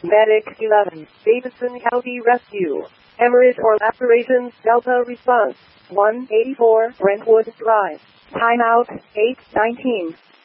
Medic 11, Davidson County Rescue. Hemorrhage or lacerations, Delta response. 184 Brentwood Drive. Timeout, 8:19.